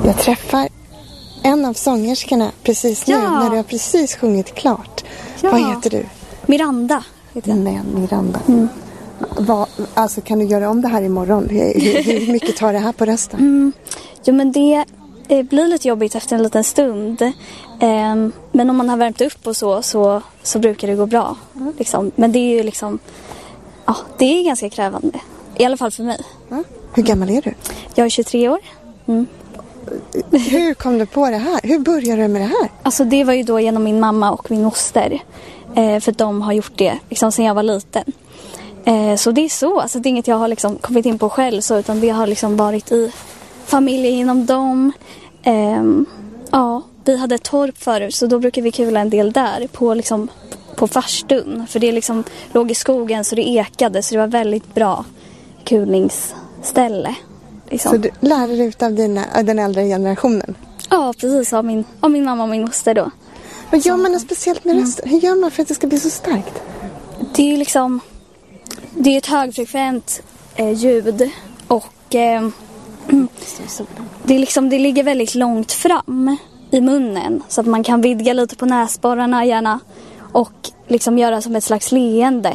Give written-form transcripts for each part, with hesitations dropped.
Jag träffar en av sångerskorna precis nu när du har precis sjungit klart. Ja. Vad heter du? Miranda heter jag. Nej, Miranda. Alltså kan du göra om det här imorgon? Hur mycket tar det här på rösten? Jo, men det blir lite jobbigt efter en liten stund. Men om man har värmt upp och så brukar det gå bra. Liksom. Men det är ju liksom... Ja, det är ganska krävande. I alla fall för mig. Hur gammal är du? Jag är 23 år. Hur kom du på det här? Hur började du med det här? Alltså det var ju då genom min mamma och min moster. För de har gjort det liksom sedan jag var liten. Så det är så. Alltså det är inget jag har liksom kommit in på själv. Så, utan det har liksom varit i familjen inom dem. Vi hade ett torp förut. Så då brukar vi kula en del där. På farstun. För det liksom låg i skogen så det ekade. Så det var väldigt bra kulningsställe. Liksom. Så du lärde dig av den äldre generationen? Ja, precis. Av min mamma och min moster då. Vad gör man något speciellt med rösten? Hur gör man för att det ska bli så starkt? Det är liksom... Det är ett högfrekvent ljud. Och det ligger väldigt långt fram i munnen. Så att man kan vidga lite på näsborrarna gärna. Och liksom göra som ett slags leende.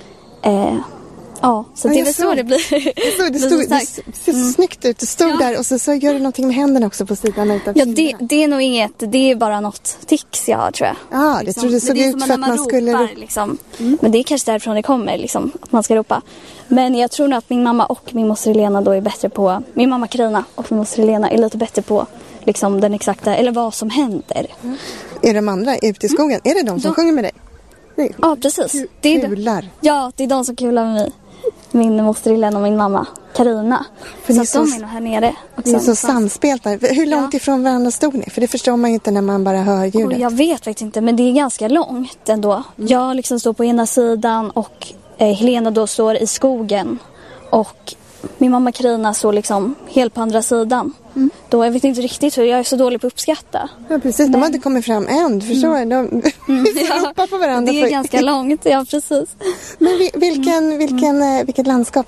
Så det är väl så det blir. Det ser snyggt ut. Du stod där och så gör du någonting med händerna också på sidan utav det är nog inget. Det är bara något tics jag har, tror jag. Ja, det tror du såg ut för att man skulle... Ropar, liksom. Men det är kanske därifrån det kommer, liksom, att man ska ropa. Men jag tror nog att min mamma och min moster Helena då är bättre på... Min mamma Karina och min moster Helena är lite bättre på liksom, den exakta... Eller vad som händer. Är de andra ute i skogen? Är det de som sjunger med dig? Ja, precis. Kular. Ja, det är de som kular med mig. Min moster Helena och min mamma Karina. Så att de är nog här nere också. Det är så samspelt där. Hur långt ifrån varandra stod ni? För det förstår man ju inte när man bara hör ljudet. Jag vet faktiskt inte, men det är ganska långt ändå. Jag liksom står på ena sidan och Helena då står i skogen. Och min mamma Karina står liksom helt på andra sidan. Då jag vet inte riktigt hur, jag är så dålig på att uppskatta. Ja, precis. De har inte kommit fram än, förstår jag. De får ropa på varandra. Det är ganska långt, ja precis. Men vilket landskap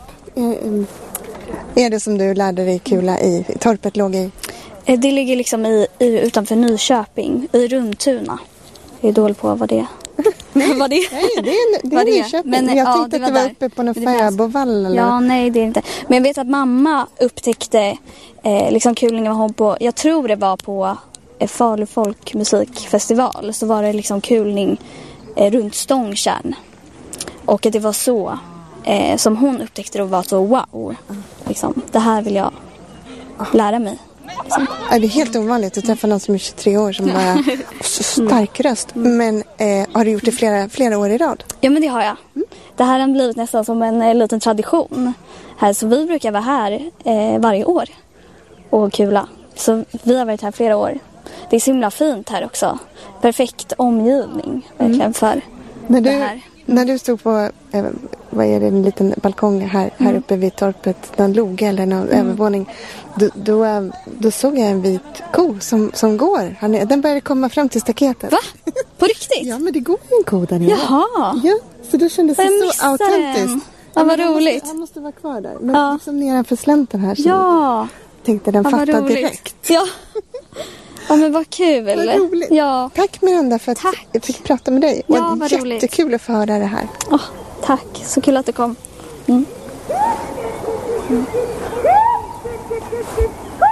är det som du lärde dig kula i? Torpet låg i? Det ligger liksom utanför Nyköping, i Runtuna. Jag är dålig på vad det är. Vad det är? Nej, det är Nyköping. Men jag tänkte att det var uppe på någon fäbodvall eller? Ja, nej det är inte. Men jag vet att mamma upptäckte liksom kulningen var hon på, jag tror det var på Falu folkmusikfestival. Så var det liksom kulning runt Stångtjärn. Och att det var så som hon upptäckte det och var så wow. Liksom, det här vill jag lära mig. Liksom. Det är helt ovanligt att träffa någon som är 23 år som bara så stark röst. Men har du gjort det flera år i rad? Ja, men det har jag. Det här har blivit nästan som en liten tradition här. Så vi brukar vara här varje år och kula. Så vi har varit här flera år. Det är så himla fint här också. Perfekt omgivning verkligen för det här. När du stod på vad är det, en liten balkong här uppe vid torpet, någon loge eller någon övervåning, då såg jag en vit ko som går. Den började komma fram till staketet. Va? På riktigt? Ja, men det går en ko där nere. Jaha. Ja, så då kändes det så autentiskt. Ja, vad roligt. Han måste vara kvar där. Men liksom nedanför slänten här så tänkte den fatta direkt. Ja. Ja, men vad kul. Vad roligt. Ja. Tack Miranda för att jag fick prata med dig. Ja, och vad roligt. Jättekul att få höra det här. Tack, så kul att du kom.